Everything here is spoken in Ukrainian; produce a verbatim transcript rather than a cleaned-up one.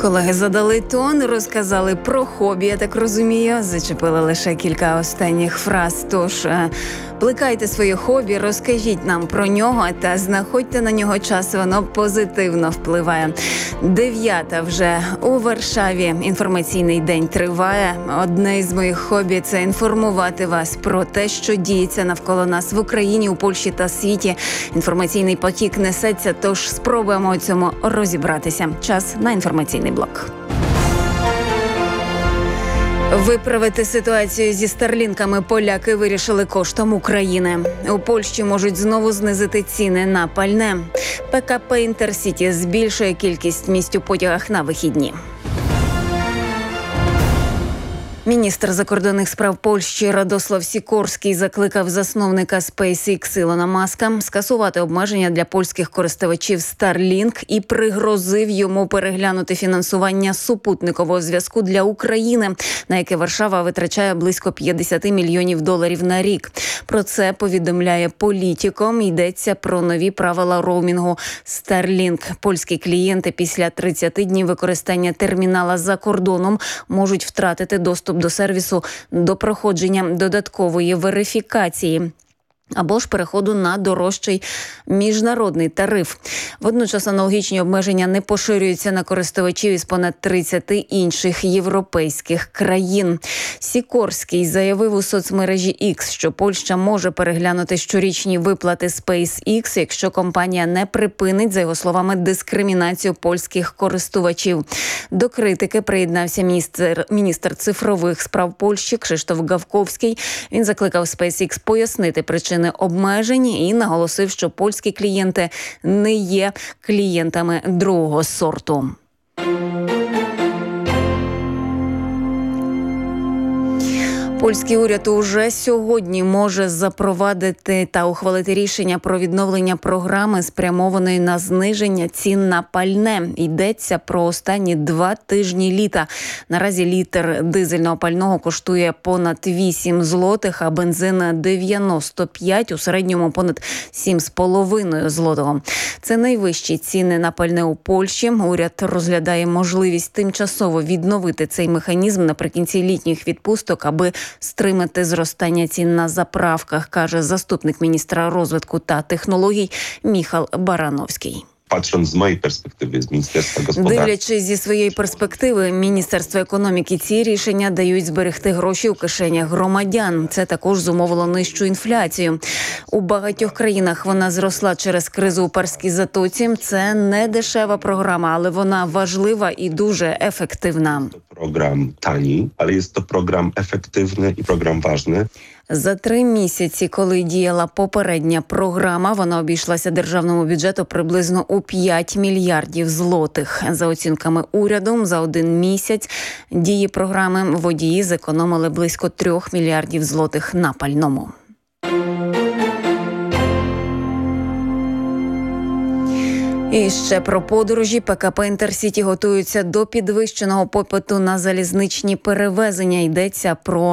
Колеги задали тон, розказали про хобі, я так розумію, зачепили лише кілька останніх фраз. Тож, плекайте своє хобі, розкажіть нам про нього та знаходьте на нього час, воно позитивно впливає. Дев'ята вже у Варшаві. Інформаційний день триває. Одне із моїх хобі – це інформувати вас про те, що діється навколо нас в Україні, у Польщі та світі. Інформаційний потік несеться, тож спробуємо у цьому розібратися. Час на інформаційний блок. Виправити ситуацію зі старлінками поляки вирішили коштом України. У Польщі можуть знову знизити ціни на пальне. ПКП «Інтерсіті» збільшує кількість місць у потягах на вихідні. Міністр закордонних справ Польщі Радослав Сікорський закликав засновника SpaceX Ілона Маска скасувати обмеження для польських користувачів Starlink і пригрозив йому переглянути фінансування супутникового зв'язку для України, на яке Варшава витрачає близько п'ятдесят мільйонів доларів на рік. Про це повідомляє Політіко. Йдеться про нові правила роумінгу Starlink. Польські клієнти після тридцяти днів використання термінала за кордоном можуть втратити доступ до сервісу до проходження додаткової верифікації або ж переходу на дорожчий міжнародний тариф. Водночас аналогічні обмеження не поширюються на користувачів із понад тридцяти інших європейських країн. Сікорський заявив у соцмережі X, що Польща може переглянути щорічні виплати SpaceX, якщо компанія не припинить, за його словами, дискримінацію польських користувачів. До критики приєднався міністр, міністр цифрових справ Польщі Крzysztof Gawkowski. Він закликав SpaceX пояснити причини обмежень і наголосив, що польські клієнти не є клієнтами другого сорту. Польський уряд уже сьогодні може запровадити та ухвалити рішення про відновлення програми, спрямованої на зниження цін на пальне. Йдеться про останні два тижні літа. Наразі літр дизельного пального коштує понад вісім злотих, а бензин дев'яносто п'ять, у середньому понад сім з половиною злотого. Це найвищі ціни на пальне у Польщі. Уряд розглядає можливість тимчасово відновити цей механізм наприкінці літніх відпусток, аби стримати зростання цін на заправках, каже заступник міністра розвитку та технологій Міхал Барановський. Patrząc z mojej perspektywy, z Ministerstwa Gospodarki. Дивлячись зі своєї перспективи, Міністерство економіки ці рішення дають зберегти гроші у кишенях громадян. Це також зумовило нижчу інфляцію. У багатьох країнах вона зросла через кризу у Перській затоці. Це не дешева програма, але вона важлива і дуже ефективна. Program tani, ale jest to program efektywny i program ważny. За три місяці, коли діяла попередня програма, вона обійшлася державному бюджету приблизно у п'ять мільярдів злотих. За оцінками уряду, за один місяць дії програми водії зекономили близько трьох мільярдів злотих на пальному. І ще про подорожі. ПКП «Інтерсіті» готуються до підвищеного попиту на залізничні перевезення. Йдеться про